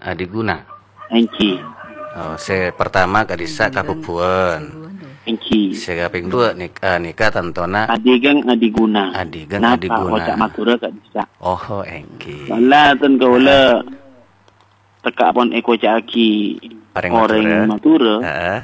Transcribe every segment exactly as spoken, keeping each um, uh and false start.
Adiguna. Engki. Oh, se pertama kadisa kapupuan. Engki. Se kaping dua nikah nikah tantona Adigang adiguna. Adigang Napa adiguna. kocak matura kadisa. Oh, engki. Wala ten kaula teka pon eko aki Orang orang matura. Heeh.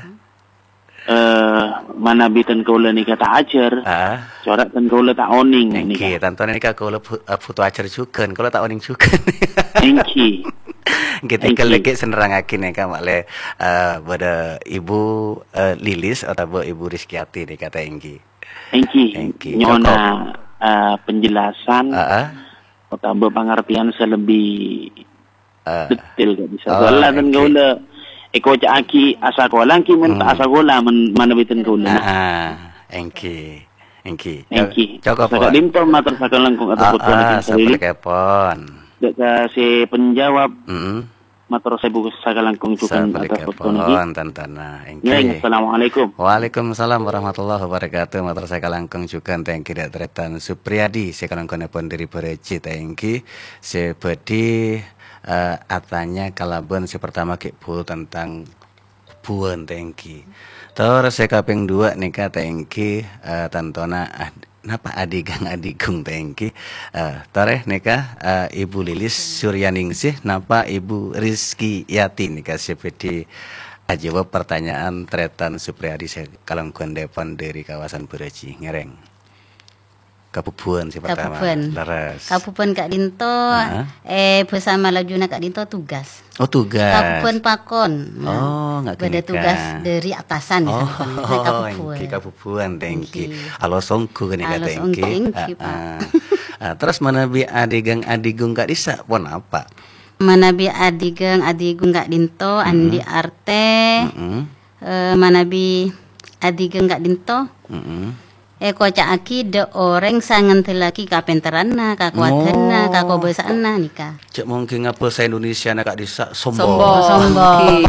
Eh mana bitan kaula nikah tak ajar. Ah. Corak ten kaula tak oning Engki, nikah. tantona nikah kalau foto acar cuken, kalau tak oning cuken. Engki. Kita lagi senerangakin ya kak le uh, pada ibu uh, Lilis atau ibu Rizkyati nih kata Engki. Engki. Engki. Nyona uh, penjelasan Uh-uh. atau pengertian selebih Uh, detail gak bisa. oh, Soalnya kan Engki. kaula eko aki asa kola ki men Hmm. asa kola men mana bitan kaula. Ah, Engki. Engki. Engki. Cukup. Saka dimpel mater saka langkung atau foto Ah, nikah sarili. kepon. Dek si penjawab Hmm. matur saya buku saka langkung cukan atau foto niki. Kepon tantana Engki. Ya, assalamualaikum. Waalaikumsalam warahmatullahi wabarakatuh. Matur saya kalangkung cukan tengki dak tretan Supriyadi saya kalangkung pun dari Bereci tengki sebedi uh, atanya kalabun si pertama kipu tentang buan tengki. Terus saya kaping dua nikah tengki uh, tantona ah, napa adigang adigung tengki uh, toreh nikah uh, Ibu Lilis Suryaningsih napa Ibu Rizky Yati nikah sebedi jawab pertanyaan Tretan Supriyadi saya kalangkung depan dari kawasan Bereci ngereng. Kapupuan si pertama. Kapupuan. Leres. Kapupuan Kak Dinto, Uh-huh. eh bersama Lajuna Kak Dinto tugas. Oh tugas. Kapupuan Pakon. Oh nggak Beda kenikah. tugas dari atasan Oh, misalkan. Nah, Kapupuan. engki kapupuan tengki. Engki. Halo songku kan Halo kata songku, engki. engki, Pak. Ah, ah. Terus mana bi adigang adigung Kak Disa pon apa? Manabi Adigeng Adigung Kak Dinto, Andi Arte, Mm-mm. eh, Manabi Adigeng Kak Dinto. Mm-mm. Eh kocak aki de orang sangan telaki kapenteranna, kakuatanna, Oh. kakobesaanna nikah. Cek mungkin apa saya Indonesia nak Kak Disa sombong. Oh, sombong.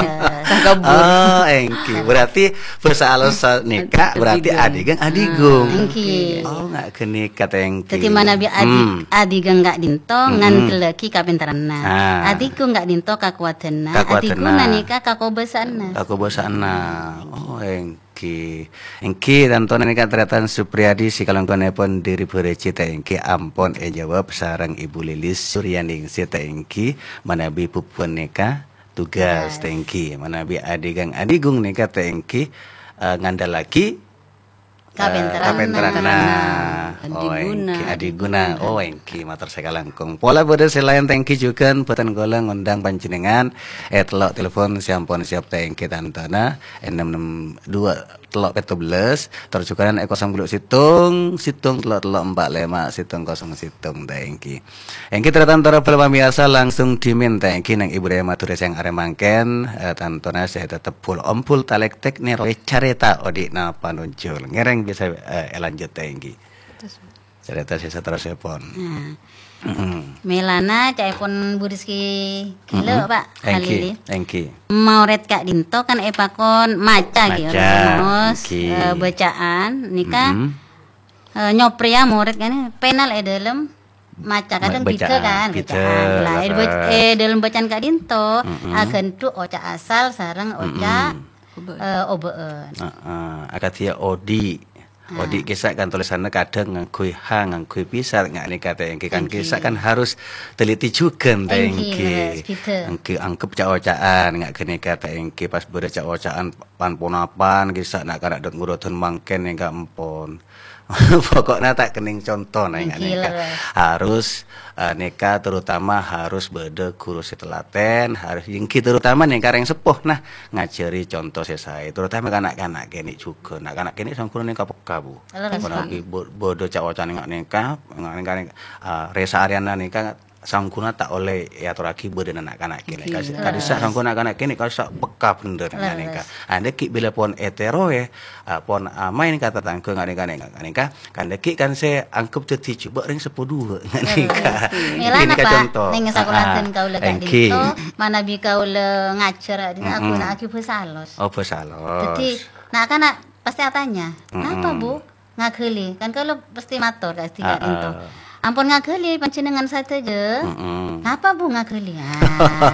Oh, engki. Berarti persoalan nikah berarti adigang adigung. Engki. Oh, nggak kenikah engki. Jadi mana bi adi Hmm. adigang nggak dinto ngan telaki kapenteranna. Ah. Adiku nggak dinto kakuatanna. Adiku Kakuatanna. nanika kakobesaanna. Aku bosana. Oh, engki. Engki tantona nikah Tretan Supriyadi si kalangkon pun diri Bereci engki ampon e jawab sarang Ibu Lilis Suryaningsih engki manabi pupuan nikah tugas tengki manabi adigang adigung nikah tengki uh, ngandalaki Kapenteranna. kapenteranna oh engki adiguna oh engki matur saya kalangkung pola bodo selain tengki juga boten gola ngundang panjenengan eh telok telepon siampun siap tengki tantana enam enam dua telok petu belas tercukuran eko sangguluk situng situng telok telok empat lima situng kosong situng tengki engki tertantara pelamiasa langsung diminta engki nang Ibu Daya Matur yang aremangken eh, tantona saya tetep full ompul talek tek neroe careta odik napa nuncul ngereng bisa eh, lanjut tengki cerita saya terus pon. Nah, Melana cai pon Buriski kilo Pak engki Halili. engki Mauret Kak Dinto kan epakon maca gitu Maca, mos oke. eh, bacaan nikah Mm-mm. eh, nyopria mauret kan penal eh dalam maca kadang Bacaan, bika kan bika, bacaan lah eh, leres. bac- eh dalam bacaan Kak Dinto Mm-mm. akan tu oca asal sarang oca eh, obeen. Heeh, akatia odi. Odi kisah kan tulisannya kadang ngakui ha ngakui pisar nggak nih kata engki kan Engki. kisah kan harus teliti juga Engki, engki. leres, gitu. Engki angkep cak-ocaan nggak kene kata engki pas beda cak-ocaan pan ponapan kisah nak kada dot ngurutin mangken yang gak empon. Pokoknya tak kening contoh nah yang Engki, neka leres. harus uh, neka terutama harus beda kurus telaten harus engki terutama neka yang sepuh nah ngajari contoh saya terutama kanak-kanak kene juga nak kanak kene sangkuna neka peka bu Leres, kono Pak. ki bodo cak-ocan nggak neka nggak neka uh, Resa Ariana neka sangkuna tak oleh ya turaki beda anak-anak kene Engki, kasih leres. tadi sak sangkuna anak kene kasih peka bener nggak Leres. neka anda ki bila pon etero ya uh, pon amain kata tangke nggak neka neka neka kan deki kan saya angkep jadi coba ring sepuluh nggak neka Melana neka Pak, contoh neng sakulaten Ah, kau le Kak engki. Dinto, mana bi kau le ngacer di aku Mm-mm. nak aku pesalos. oh pesalos Jadi, nak kan nak pasti tanya, kenapa Mm-mm. Bu ngakeli? Kan kalau pasti matur pasti Kak Ah, Dinto. ah. Ampun ngakeli panjenengan saja je. Mm-mm. Kenapa Bu ngakeli? Ah.